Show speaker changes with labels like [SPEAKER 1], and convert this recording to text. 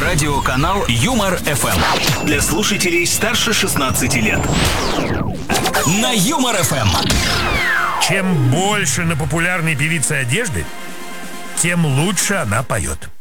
[SPEAKER 1] Радиоканал Юмор ФМ. Для слушателей старше 16 лет. На Юмор ФМ.
[SPEAKER 2] Чем больше на популярной певице одежды, тем лучше она поет.